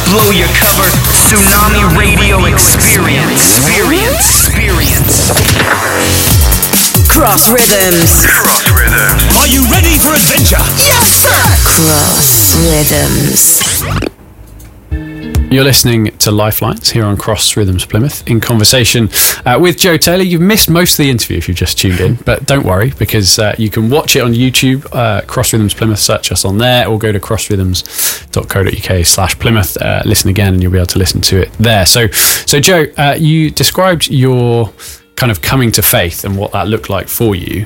blow your cover. Tsunami Radio Experience. Cross Rhythms. Are you ready for adventure? Yes, sir. Cross Rhythms. You're listening to Lifelines here on Cross Rhythms Plymouth in conversation with Joe Taylor. You've missed most of the interview if you've just tuned in, but don't worry, because you can watch it on YouTube, Cross Rhythms Plymouth, search us on there, or go to crossrhythms.co.uk/Plymouth, listen again, and you'll be able to listen to it there. So Joe, you described your kind of coming to faith and what that looked like for you.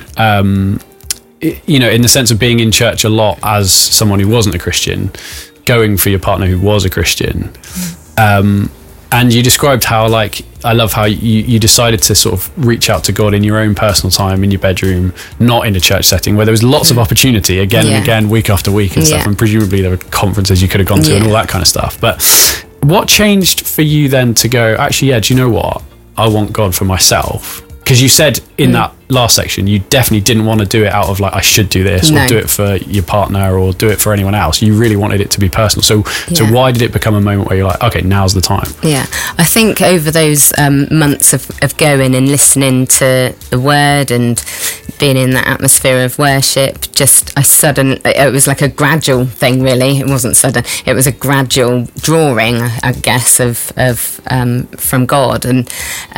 You know, in the sense of being in church a lot as someone who wasn't a Christian, going for your partner who was a Christian, and you described how, like, I love how you decided to sort of reach out to God in your own personal time, in your bedroom, not in a church setting where there was lots of opportunity again and again, week after week and stuff, and presumably there were conferences you could have gone to and all that kind of stuff. But what changed for you then to go, actually, do you know what, I want God for myself? Because you said in that last section, you definitely didn't want to do it out of, like, I should do this, or do it for your partner, or do it for anyone else. You really wanted it to be personal. So why did it become a moment where you're like, okay, now's the time? Yeah, I think over those months of going and listening to the word and being in that atmosphere of worship, it was like a gradual thing, really. It wasn't sudden. It was a gradual drawing, I guess, of from God, and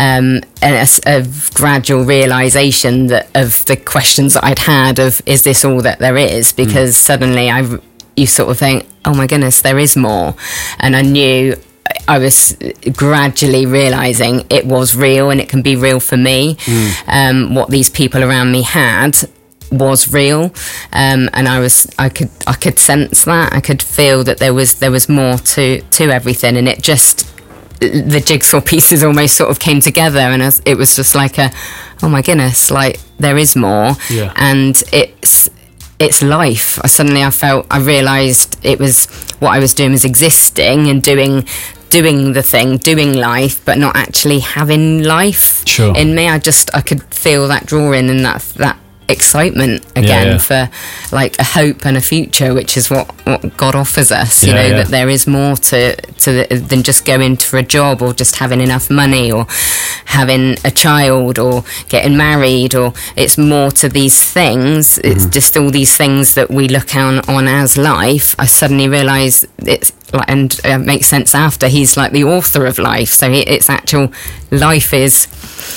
a gradual realisation that of the questions that I'd had of, is this all that there is? Because suddenly you sort of think, oh my goodness, there is more. And I knew I was gradually realising it was real, and it can be real for me. What these people around me had was real, and I could sense that. I could feel that there was more to everything, and it just, the jigsaw pieces almost sort of came together, and it was just like oh my goodness, like, there is more. And it's life. I realised it was, what I was doing was existing and doing the thing, doing life, but not actually having life in me. I could feel that drawing and that excitement again for, like, a hope and a future, which is what God offers us, you know, that there is more than just going for a job, or just having enough money, or having a child, or getting married, or it's more to these things. It's just all these things that we look on as life. I suddenly realised it's like, and it makes sense after, he's like the author of life, so it's actual life is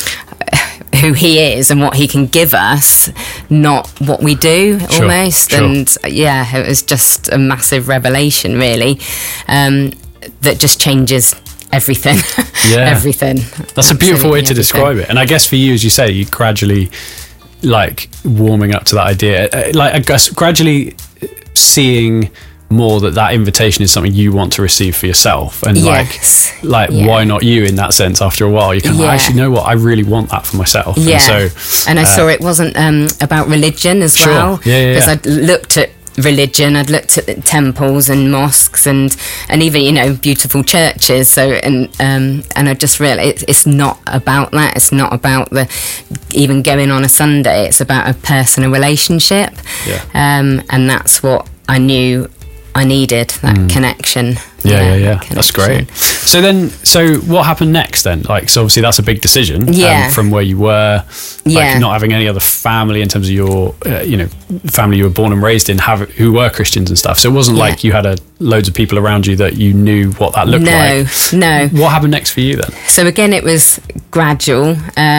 who he is and what he can give us, not what we do, almost. And it was just a massive revelation, really, that just changes everything. Everything. That's a beautiful way to describe it. And I guess for you, as you say, you gradually, like, warming up to that idea, like, I guess gradually seeing more that invitation is something you want to receive for yourself, and why not you, in that sense? After a while you can actually, know what, I really want that for myself. And I saw it wasn't about religion as well, because I'd looked at religion, I'd looked at the temples and mosques and even, you know, beautiful churches, so and I just realised it's not about that. It's not about even going on a Sunday. It's about a personal relationship, and that's what I knew I needed, that connection. Connection. That's great. So what happened next then? Like, so obviously that's a big decision from where you were, like, not having any other family in terms of your, family you were born and raised in, who were Christians and stuff. So it wasn't like you had loads of people around you that you knew what that looked like. No. What happened next for you then? So again, it was gradual.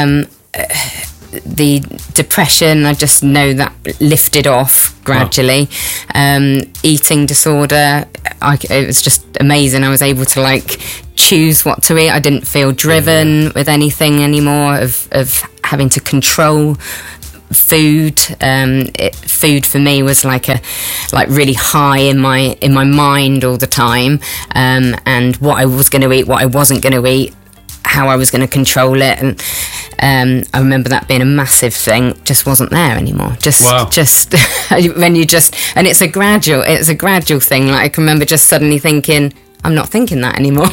The depression, I just know that lifted off gradually. Eating disorder, it was just amazing. I was able to, like, choose what to eat. I didn't feel driven with anything anymore of having to control food. Food for me was like really high in my mind all the time, and what I was going to eat, what I wasn't going to eat, how I was going to control it, and I remember that being a massive thing. Just wasn't there anymore. Just when you just, and it's a gradual thing. Like, I can remember just suddenly thinking, I'm not thinking that anymore.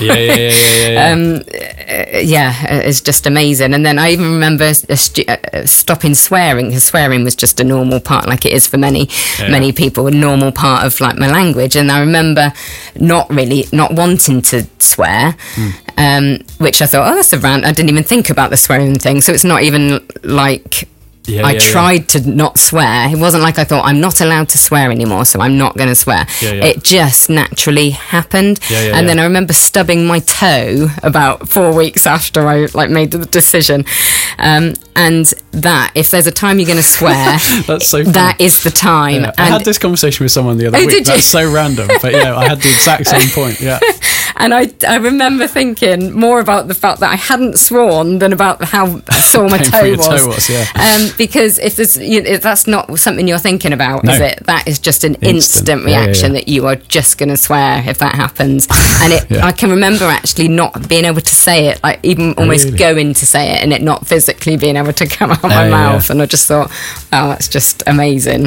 It's just amazing. And then I even remember stopping swearing, because swearing was just a normal part, like it is for many people, a normal part of like my language. And I remember not wanting to swear, which I thought, that's a rant. I didn't even think about the swearing thing. So it's not even like... I tried to not swear. It wasn't like I thought, I'm not allowed to swear anymore, so I'm not going to swear. It just naturally happened. Then I remember stubbing my toe about 4 weeks after I like made the decision. And that, if there's a time you're going to swear, that's so funny. That is the time. I had this conversation with someone the other week. That's so random. But I had the exact same point. Yeah. And I remember thinking more about the fact that I hadn't sworn than about how sore my toe was. Because if that's not something you're thinking about, is it? That is just an instant reaction that you are just going to swear if that happens. And I can remember actually not being able to say it, like even almost going to say it and it not physically being able to come out of my mouth. And I just thought, that's just amazing.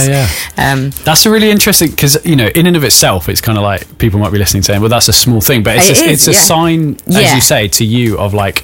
That's a really interesting, because in and of itself, it's kind of like people might be listening saying, well, that's a small thing, but it's a sign, as you say, to you of like,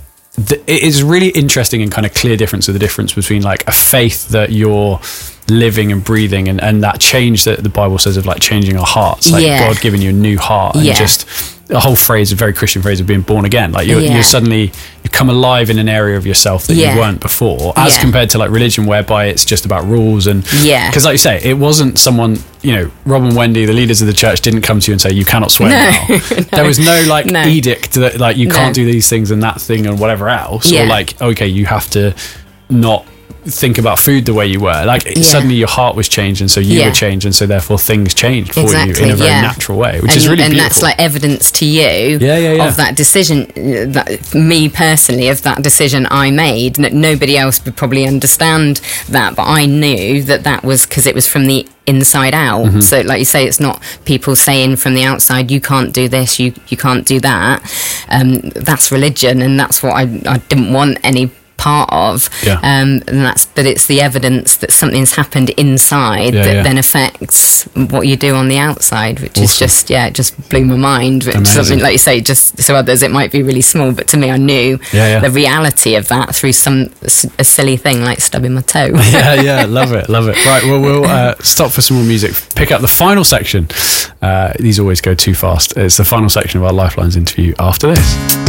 it is really interesting and kind of clear difference of the difference between like a faith that you're living and breathing and that change that the Bible says of like changing our hearts, like God giving you a new heart, and just a whole phrase, a very Christian phrase of being born again. Like you're suddenly, you come alive in an area of yourself that you weren't before, as compared to like religion, whereby it's just about rules. And because like you say, it wasn't someone, Rob and Wendy, the leaders of the church, didn't come to you and say, you cannot swear now. There was no like edict that like you can't do these things and that thing and whatever else, or like, okay, you have to not think about food the way you were. Like suddenly your heart was changed, and so you were changed, and so therefore things changed for you in a very natural way, which is really beautiful. And that's like evidence to you of that decision, that me personally, of that decision I made. Nobody else would probably understand that, but I knew that was because it was from the inside out. So like you say, it's not people saying from the outside, you can't do this, you can't do that. That's religion, and that's what I didn't want any part of, but it's the evidence that something's happened inside that then affects what you do on the outside, which is just it just blew my mind. Something like you say, just so others it might be really small, but to me I knew the reality of that through a silly thing like stubbing my toe. Love it. Right, well, we'll stop for some more music, pick up the final section. These always go too fast. It's the final section of our Lifelines interview after this.